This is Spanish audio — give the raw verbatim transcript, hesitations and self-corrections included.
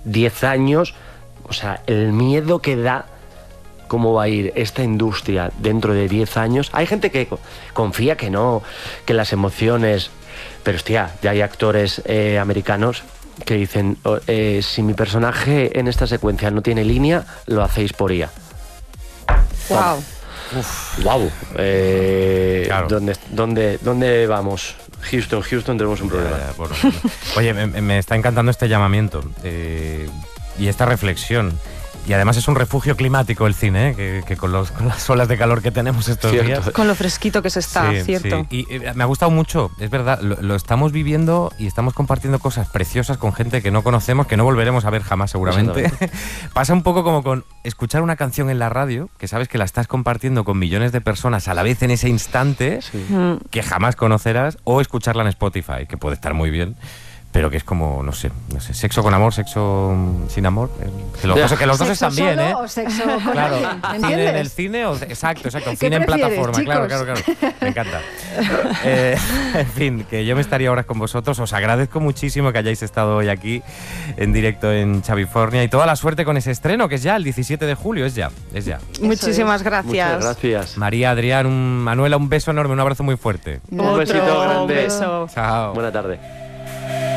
diez años, o sea, el miedo que da cómo va a ir esta industria dentro de diez años. Hay gente que confía que no, que las emociones... Pero hostia, ya hay actores eh, americanos que dicen, oh, eh, si mi personaje en esta secuencia no tiene línea, lo hacéis por I A. Wow. Uf, wow. Eh, Claro. ¿dónde, dónde, ¿Dónde vamos? Houston, Houston, tenemos un problema. Ya, ya, por- Oye, me, me está encantando este llamamiento eh, y esta reflexión. Y además es un refugio climático el cine, ¿eh? que, que con, los, con las olas de calor que tenemos estos Cierto. días. Con lo fresquito que se está, Sí, ¿cierto? sí. Y eh, me ha gustado mucho, es verdad, lo, lo estamos viviendo y estamos compartiendo cosas preciosas con gente que no conocemos, que no volveremos a ver jamás seguramente. Pasa un poco como con escuchar una canción en la radio, que sabes que la estás compartiendo con millones de personas a la vez en ese instante, Sí. Mm. que jamás conocerás, o escucharla en Spotify, que puede estar muy bien. Pero que es como, no sé, no sé, sexo con amor, sexo mm, sin amor. eh, Que los, dos, que los dos ¿Sexo están bien, solo ¿eh? o sexo con Claro, alguien? ¿Me cine en el entiendes? cine o exacto, exacto, ¿Qué cine en prefieres, plataforma, claro, chicos? claro, claro. Me encanta. Eh, en fin, que yo me estaría horas con vosotros. Os agradezco muchísimo que hayáis estado hoy aquí en directo en Chavifornia y toda la suerte con ese estreno que es ya el diecisiete de julio, es ya, es ya. Muchísimas es. gracias. Muchas gracias. María, Adrián, un- Manuela, un beso enorme, un abrazo muy fuerte. Un besito Otro grande. beso. Chao. Buena tarde.